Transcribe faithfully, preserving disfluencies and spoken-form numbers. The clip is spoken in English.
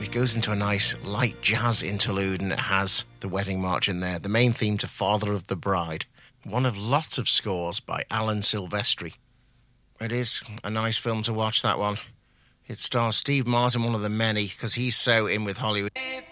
It goes into a nice light jazz interlude, and it has the wedding march in there, the main theme to Father of the Bride, one of lots of scores by Alan Silvestri. It is a nice film to watch, that one. It stars Steve Martin, one of the many, because he's so in with Hollywood.